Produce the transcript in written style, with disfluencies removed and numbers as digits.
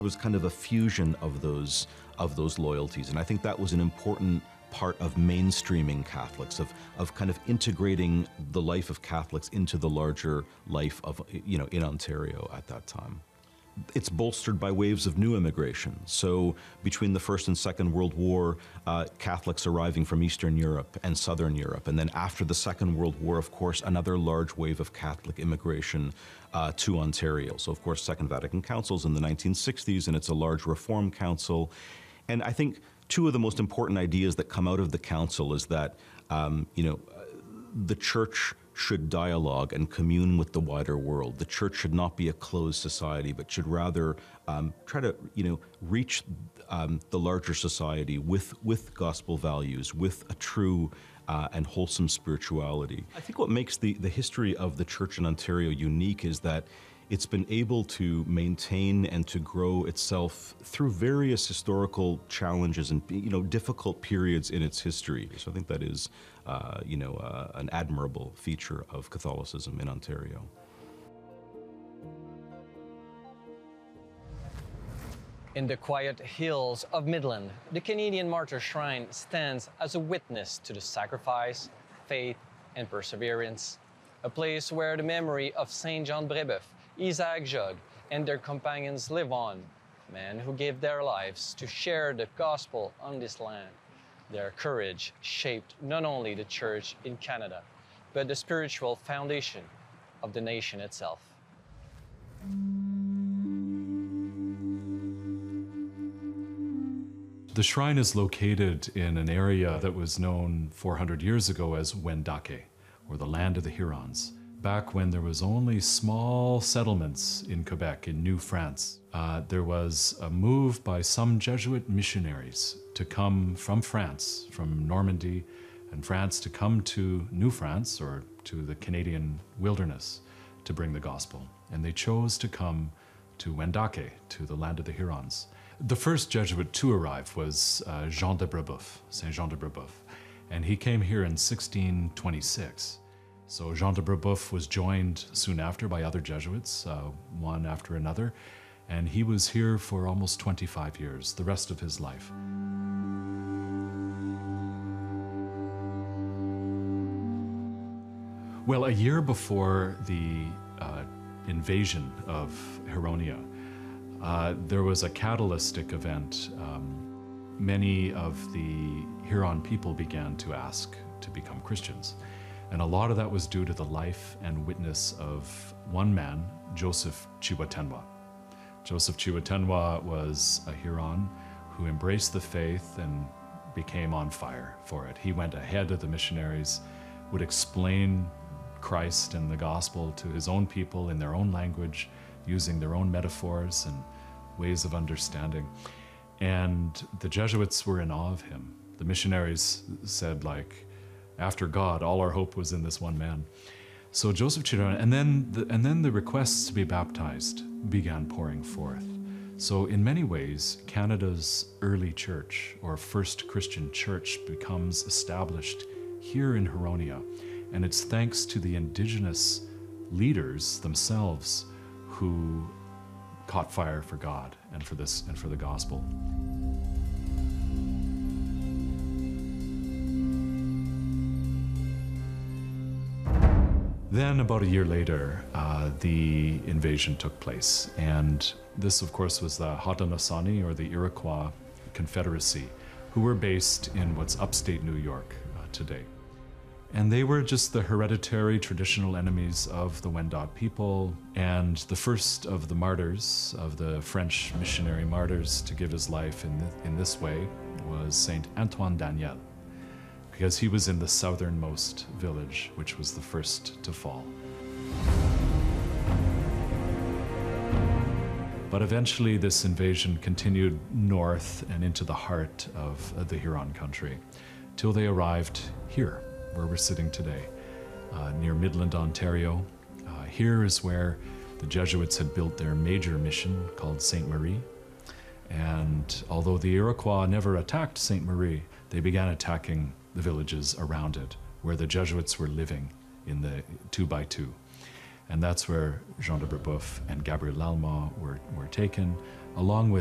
It was kind of a fusion of those loyalties, and I think that was an important part of mainstreaming Catholics, of kind of integrating the life of Catholics into the larger life of, in Ontario at that time. It's bolstered by waves of new immigration. So between the First and Second World War, Catholics arriving from Eastern Europe and Southern Europe. And then after the Second World War, of course, another large wave of Catholic immigration to Ontario. So, of course, Second Vatican Council's in the 1960s, and it's a large reform council. And I think two of the most important ideas that come out of the council is that, the Church should dialogue and commune with the wider world. The Church should not be a closed society, but should rather try to, reach the larger society with gospel values, with a true and wholesome spirituality. I think what makes the history of the Church in Ontario unique is that it's been able to maintain and to grow itself through various historical challenges and difficult periods in its history. So I think that is an admirable feature of Catholicism in Ontario. In the quiet hills of Midland, the Canadian Martyr Shrine stands as a witness to the sacrifice, faith, and perseverance. A place where the memory of Saint John Brebeuf, Isaac Jogues, and their companions live on, men who gave their lives to share the gospel on this land. Their courage shaped not only the Church in Canada, but the spiritual foundation of the nation itself. The shrine is located in an area that was known 400 years ago as Wendake, or the land of the Hurons. Back when there was only small settlements in Quebec, in New France, there was a move by some Jesuit missionaries to come from France, from Normandy and France, to come to New France, or to the Canadian wilderness, to bring the gospel. And they chose to come to Wendake, to the land of the Hurons. The first Jesuit to arrive was Jean de Brebeuf, Saint Jean de Brebeuf, and he came here in 1626. So Jean de Brebeuf was joined soon after by other Jesuits, one after another, and he was here for almost 25 years, the rest of his life. Well, a year before the invasion of Huronia, there was a catalytic event. Many of the Huron people began to ask to become Christians. And a lot of that was due to the life and witness of one man, Joseph Chiwatenwa. Joseph Chiwatenwa was a Huron who embraced the faith and became on fire for it. He went ahead of the missionaries, would explain Christ and the gospel to his own people in their own language, using their own metaphors and ways of understanding. And the Jesuits were in awe of him. The missionaries said, after God, all our hope was in this one man. So Joseph Chiwatenwa, and then the requests to be baptized began pouring forth. So in many ways, Canada's early church, or first Christian church, becomes established here in Huronia. And it's thanks to the Indigenous leaders themselves who caught fire for God and for this and for the gospel. Then about a year later, the invasion took place. And this, of course, was the Haudenosaunee, or the Iroquois Confederacy, who were based in what's upstate New York today. And they were just the hereditary traditional enemies of the Wendat people. And the first of the martyrs, of the French missionary martyrs to give his life in this way, was Saint Antoine Daniel, because he was in the southernmost village, which was the first to fall. But eventually this invasion continued north and into the heart of the Huron country, till they arrived here, where we're sitting today, near Midland, Ontario. Here is where the Jesuits had built their major mission called Sainte Marie. And although the Iroquois never attacked Sainte Marie, they began attacking the villages around it, where the Jesuits were living in the 2x2. And that's where Jean de Brebeuf and Gabriel Lallemant were taken along with